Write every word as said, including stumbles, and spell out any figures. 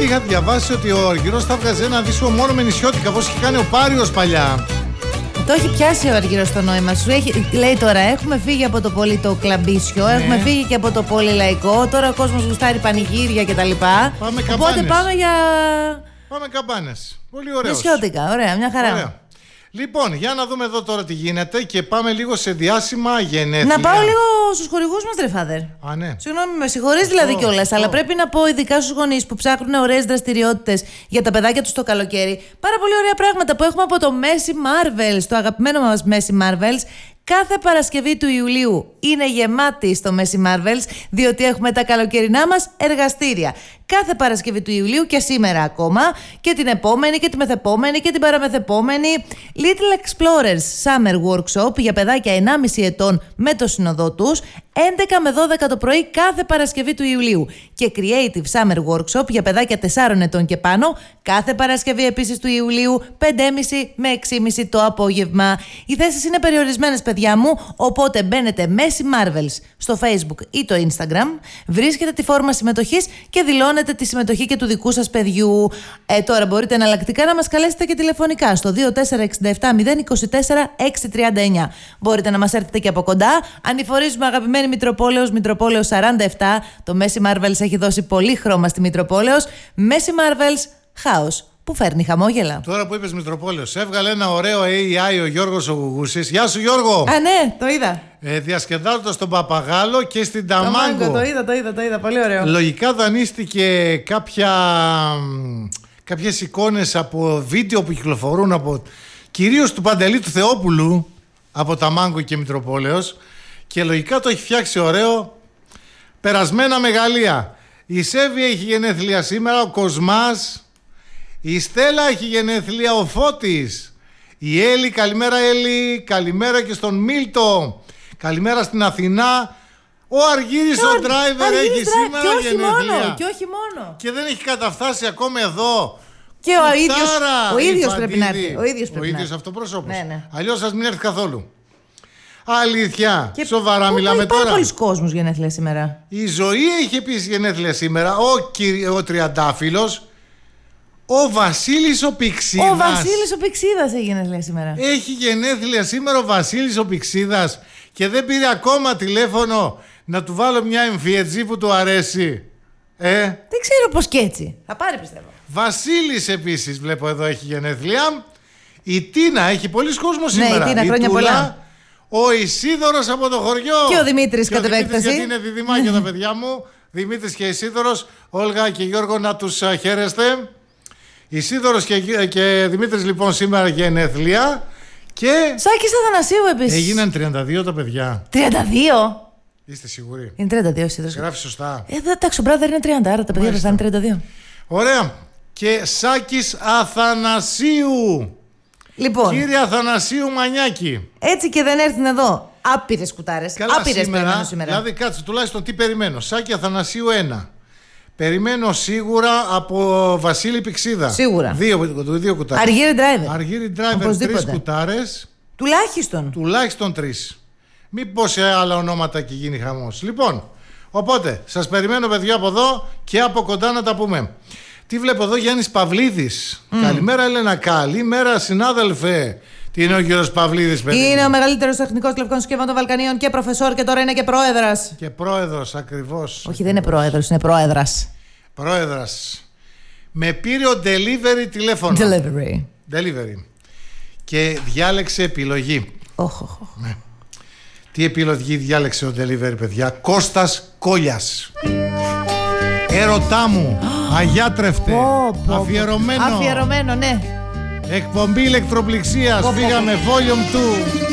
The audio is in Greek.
είχα διαβάσει ότι ο Αργυρός θα βγάζει ένα δίσκο μόνο με νησιώτικα, όπως είχε κάνει ο Πάριος παλιά. Το έχει πιάσει ο Αργυρός το νόημα σου. Έχει, λέει τώρα, έχουμε φύγει από το πολύ το κλαμπίσιο, ναι. έχουμε φύγει και από το πολύ λαϊκό. Τώρα ο κόσμος γουστάρει πανηγύρια κτλ. Πάμε καμπάνες. Οπότε πάμε για. Πάμε καμπάνες. Πολύ ωραίο. Νησιώτικα, ωραία, μια χαρά. Ωραία. Λοιπόν, για να δούμε εδώ τώρα τι γίνεται και πάμε λίγο σε διάσημα γενέθλια. Να πάω λίγο στους χορηγούς μας, ρε Φάδερ. Α, ναι. Συγγνώμη, με συγχωρείς δηλαδή κιόλας, αλλά πρέπει να πω ειδικά στους γονείς που ψάχνουν ωραίες δραστηριότητες για τα παιδάκια τους το καλοκαίρι. Πάρα πολύ ωραία πράγματα που έχουμε από το Messi Marvels, το αγαπημένο μας Messi Marvels. Κάθε Παρασκευή του Ιουλίου είναι γεμάτη στο Messi Marvels, διότι έχουμε τα καλοκαιρινά μας εργαστήρια. Κάθε Παρασκευή του Ιουλίου και σήμερα ακόμα και την επόμενη και τη μεθεπόμενη και την παραμεθεπόμενη. Little Explorers Summer Workshop για παιδάκια ενάμιση ετών με το σύνοδό τους, έντεκα με δώδεκα το πρωί κάθε Παρασκευή του Ιουλίου. Και Creative Summer Workshop για παιδάκια τεσσάρων ετών και πάνω, κάθε Παρασκευή επίσης του Ιουλίου, πέντε και μισή με έξι και μισή το απόγευμα. Οι θέσεις είναι περιορισμένες, παιδιά μου, οπότε μπαίνετε Messi Marvels στο Facebook ή το Instagram, βρίσκετε τη φόρμα συμμετοχής και δηλώνετε τη συμμετοχή και του δικού σας παιδιού. Ε, τώρα μπορείτε εναλλακτικά να μας καλέσετε και τηλεφωνικά στο δύο τέσσερα έξι επτά μηδέν είκοσι τέσσερα έξι τριάντα εννιά. Μπορείτε να μας έρθετε και από κοντά. Ανηφορίζουμε, αγαπημένη Μητροπόλεως, Μητροπόλεως σαράντα επτά. Το Messi Marvels έχει δώσει πολύ χρώμα στη Μητροπόλεως. Messi Marvels, χάος που φέρνει χαμόγελα. Τώρα που είπες Μητροπόλεως, έβγαλε ένα ωραίο έι άι ο Γιώργος ο Γουγούσης. Γεια σου, Γιώργο! Α, ναι, το είδα. Ε, διασκεδάζοντας τον Παπαγάλο και στην Ταμάγκο. Το είδα, το είδα, το είδα. Πολύ ωραίο. Λογικά δανείστηκε κάποια, κάποιες εικόνες από βίντεο που κυκλοφορούν από κυρίως του Παντελή του Θεόπουλου από Ταμάγκο και Μητροπόλεως και λογικά το έχει φτιάξει ωραίο. Περασμένα μεγαλεία. Η Σέβη έχει γενέθλια σήμερα, ο Κοσμάς. Η Στέλλα έχει γενέθλια, ο Φώτης. Η Έλλη, καλημέρα Έλλη. Καλημέρα και στον Μίλτο. Καλημέρα στην Αθηνά. Ο Αργύρης ο Driver έχει δρα... σήμερα και όχι γενέθλια. Μόνο, και όχι μόνο. Και δεν έχει καταφτάσει ακόμα εδώ. Και ο ίδιος, ο ίδιος πρέπει να έρθει. Ο ίδιος, ο ίδιος αυτοπρόσωπος. Ναι, ναι. Αλλιώς σας μην έρθει καθόλου. Αλήθεια. Και σοβαρά πού, μιλάμε τώρα. Πάρα πολλοί κόσμος γενέθλια σήμερα. Η Ζωή έχει επίσης γενέθλια σήμερα. Ο, κυ... ο Τριαντάφυλλος. Ο Βασίλης ο Πηξίδας. Ο Βασίλης ο Πηξίδας έχει γενέθλια σήμερα. Έχει γενέθλια σήμερα ο Βασίλης ο Πηξίδας και δεν πήρε ακόμα τηλέφωνο να του βάλω μια εμφιετζή που του αρέσει. Ε? Δεν ξέρω πως και έτσι. Θα πάρει, πιστεύω. Βασίλης επίσης βλέπω εδώ έχει γενέθλια. Η Τίνα έχει πολλοί κόσμο σήμερα. Ναι, η Τίνα, χρόνια Τούλα, πολλά. Ο Ισίδωρος από το χωριό. Και ο Δημήτρης κατ' επέκταση. Γιατί είναι διδυμάκια τα παιδιά μου. Δημήτρης και Ισίδωρος. Όλγα και Γιώργο, να τους χαίρεστε. Ισίδωρος και, και Δημήτρης λοιπόν σήμερα γενέθλια. Και Σάκης Αθανασίου επίσης. Έγιναν τριάντα δύο τα παιδιά. τριάντα δύο. Είστε σίγουροι? Είναι τριάντα δύο Ισίδωρος. Γράφει σωστά. Ε, εντάξει, ο μπράδερ είναι τριάντα, άρα τα παιδιά θα είναι τριάντα δύο. Ωραία. Και Σάκης Αθανασίου. Λοιπόν. Κύριε Αθανασίου Μανιάκη. Έτσι και δεν έρθουν εδώ άπειρες κουτάρες. Καλά, άπειρες σήμερα, σήμερα. Δηλαδή κάτσε τουλάχιστον τι περιμένω. Σάκη Αθανασίου ένα. Περιμένω σίγουρα από Βασίλη Πηξίδα. Σίγουρα. Δύο, δύο κουτάρες. Αργύρι driver. Αργύρι driver, τρεις κουτάρες. Τουλάχιστον. Τουλάχιστον τρεις. Μην πω σε άλλα ονόματα και γίνει χαμός. Λοιπόν, οπότε σας περιμένω παιδιά από εδώ και από κοντά να τα πούμε. Τι βλέπω εδώ, Γιάννης Παυλίδης. Mm. Καλημέρα Έλενα, καλημέρα συνάδελφε. Τι είναι ο κύριος Παυλίδης, παιδί? Είναι ο μεγαλύτερος τεχνικός τηλεφωνικών συσκευών των Βαλκανίων και προφεσόρ και τώρα είναι και πρόεδρας. Και πρόεδρος, ακριβώς. Όχι, δεν είναι πρόεδρος, είναι πρόεδρας. Πρόεδρας. Με πήρε ο delivery τηλέφωνο. Delivery. Delivery. Και διάλεξε επιλογή. Oh, oh, oh. Ναι. Τι επιλογή διάλεξε ο delivery, παιδιά? Κώστας Κόλιας. Έρωτά μου, αγιάτρευτε, oh, oh, αφιερωμένο. Αφιερωμένο, ναι. Εκπομπή ηλεκτροπληξίας, oh, πήγαμε oh, oh. Volume two.